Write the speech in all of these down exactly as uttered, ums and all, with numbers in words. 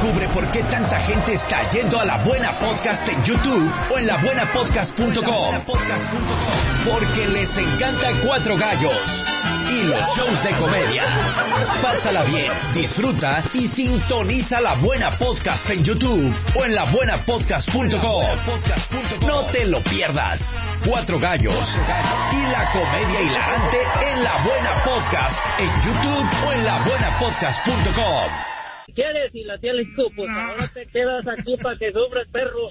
Descubre por qué tanta gente está yendo a La Buena Podcast en YouTube o en la buena podcast punto com. Porque les encanta Cuatro Gallos y los shows de comedia. Pásala bien, disfruta y sintoniza La Buena Podcast en YouTube o en la buena podcast punto com. No te lo pierdas. Cuatro Gallos y la comedia hilarante en La Buena Podcast en YouTube o en la buena podcast punto com. ¿Quieres? Y la tía le dijo, pues no. Ahora te quedas aquí para que sufras, perro.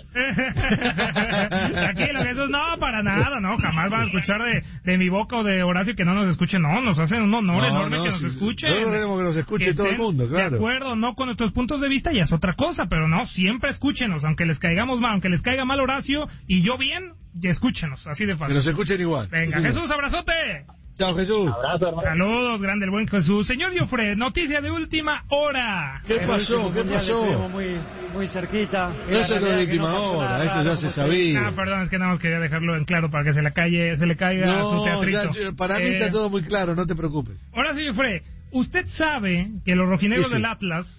Tranquilo, Jesús, no, para nada, no, jamás van a escuchar de, de mi boca o de Horacio que no nos escuchen, no, nos hacen un honor no, enorme no, que nos sí, escuchen. Nosotros queremos que nos escuche que todo el mundo, claro. De acuerdo, no con nuestros puntos de vista ya es otra cosa, pero no, siempre escúchenos, aunque les caigamos mal, aunque les caiga mal Horacio y yo bien, y escúchenos, así de fácil. Que nos escuchen igual. Venga, sí, Jesús, abrazote. Chao, Jesús. Abrazo, hermano. Saludos, grande el buen Jesús. Señor Jofre, noticia de última hora. ¿Qué pasó? ¿Qué pasó? Muy, muy cerquita. Eso no es de última no hora, eso ya se sabía. Ah, perdón, es que nada más quería dejarlo en claro para que se le calle, se le caiga no, su teatrito. Ya, para mí eh, está todo muy claro, no te preocupes. Ahora sí, Jofre, usted sabe que los rojinegros sí, sí. del Atlas,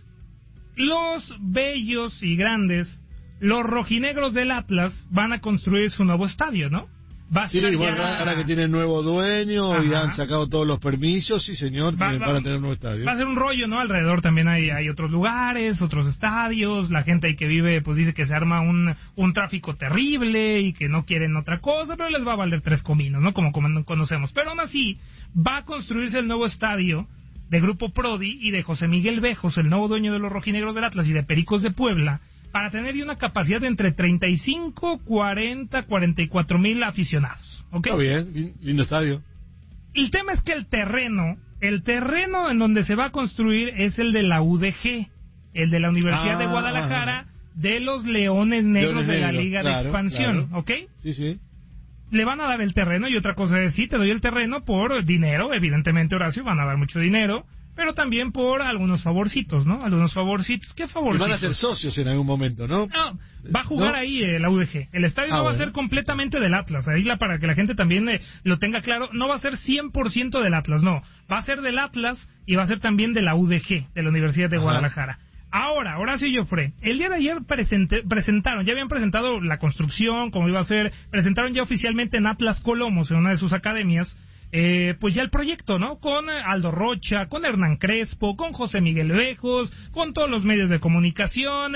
los bellos y grandes, los rojinegros del Atlas van a construir su nuevo estadio, ¿no? Va a sí, bueno, ya... ahora que tienen nuevo dueño. Ajá. Y han sacado todos los permisos, sí señor, va, va, para tener un nuevo estadio. Va a ser un rollo, ¿no? Alrededor también hay, hay otros lugares, otros estadios, la gente ahí que vive pues dice que se arma un, un tráfico terrible y que no quieren otra cosa, pero les va a valer tres cominos, ¿no? Como, como conocemos. Pero aún así, va a construirse el nuevo estadio de Grupo Prodi y de José Miguel Bejos, el nuevo dueño de los rojinegros del Atlas y de Pericos de Puebla, para tener una capacidad de entre treinta y cinco, cuarenta, cuarenta y cuatro mil aficionados. ¿Okay? Está bien, lindo estadio. El tema es que el terreno, el terreno en donde se va a construir es el de la U D G, el de la Universidad ah, de Guadalajara, ajá. de los Leones Negros Leones de la Negros, Liga claro, de Expansión, claro. ¿ok? Sí, sí. Le van a dar el terreno y otra cosa es, sí, te doy el terreno por dinero, evidentemente, Horacio, van a dar mucho dinero, pero también por algunos favorcitos, ¿no? Algunos favorcitos. ¿Qué favorcitos? Y van a ser socios en algún momento, ¿no? No, va a jugar ¿no? ahí eh, la U D G. El estadio ah, no va bueno. a ser completamente del Atlas. Ahí la, para que la gente también eh, lo tenga claro, no va a ser cien por ciento del Atlas, no. Va a ser del Atlas y va a ser también de la U D G, de la Universidad de Ajá. Guadalajara. Ahora, Horacio y Jofre, el día de ayer presente, presentaron, ya habían presentado la construcción, como iba a ser, presentaron ya oficialmente en Atlas Colomos, en una de sus academias, Eh, pues ya el proyecto, ¿no? Con Aldo Rocha, con Hernán Crespo, con José Miguel Bejos, con todos los medios de comunicación,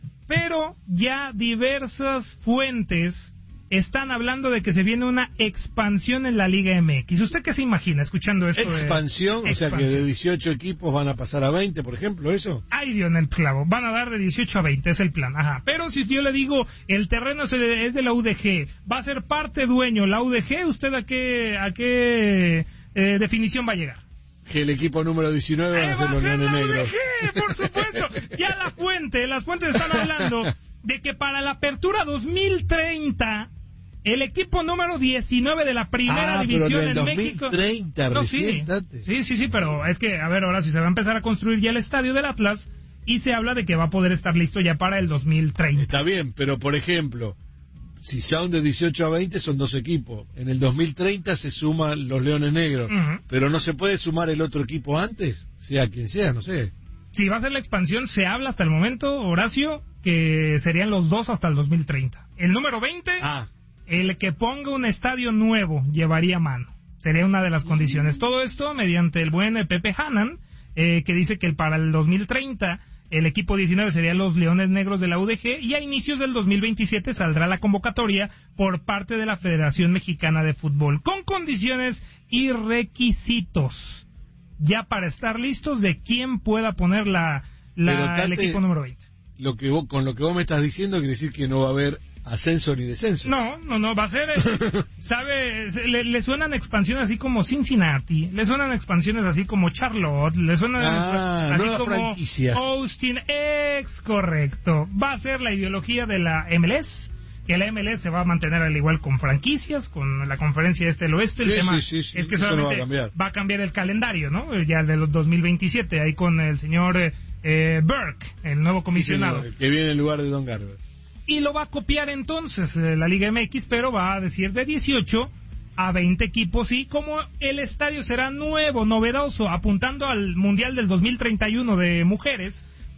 pero ya diversas fuentes están hablando de que se viene una expansión en la Liga M X. ¿Usted qué se imagina escuchando esto? ¿Expansión? De... O sea, que de dieciocho equipos van a pasar a veinte, por ejemplo, ¿eso? Ay, Dios, en el clavo. Van a dar de dieciocho a veinte, es el plan. Ajá. Pero si yo le digo, el terreno es de, es de la U D G, va a ser parte dueño la U D G, ¿usted a qué, a qué eh, definición va a llegar? Que el equipo número diecinueve van a ser los Leones Negros. Por supuesto. Ya la fuente, las fuentes están hablando de que para la apertura dos mil treinta... el equipo número diecinueve de la primera ah, división pero en dos mil treinta, México. No, sí. sí, sí, sí, pero es que, a ver, ahora si se va a empezar a construir ya el estadio del Atlas y se habla de que va a poder estar listo ya para el dos mil treinta. Está bien, pero por ejemplo, si son de dieciocho a veinte son dos equipos. En el dos mil treinta se suman los Leones Negros, uh-huh. pero no se puede sumar el otro equipo antes, sea quien sea, no sé. Si va a ser la expansión, se habla hasta el momento, Horacio, que serían los dos hasta el dos mil treinta. El número veinte... Ah. El que ponga un estadio nuevo llevaría mano. Sería una de las condiciones. Todo esto mediante el buen Pepe Hanan, eh, que dice que para el dos mil treinta el equipo diecinueve sería los Leones Negros de la U D G y a inicios del dos mil veintisiete saldrá la convocatoria por parte de la Federación Mexicana de Fútbol, con condiciones y requisitos, ya para estar listos de quién pueda poner la, la Tate, el equipo número veinte. Lo que vos, con lo que vos me estás diciendo quiere decir que no va a haber ascenso ni descenso. No, no, no, va a ser, eh, sabe, le, le suenan expansiones así como Cincinnati, le suenan expansiones así como Charlotte, le suenan ah, así como franquicias. Austin, ex correcto. Va a ser la ideología de la M L S, que la M L S se va a mantener al igual con franquicias, con la conferencia este del oeste. El sí, tema sí, sí, sí. es que solamente no va, a cambiar. va a cambiar el calendario, ¿no? Ya de los dos mil veintisiete, ahí con el señor eh, Burke, el nuevo comisionado. Sí, el que viene en lugar de Don Garber. Y lo va a copiar entonces eh, la Liga M X, pero va a decir de dieciocho a veinte equipos, y como el estadio será nuevo, novedoso, apuntando al Mundial del dos mil treinta y uno de mujeres,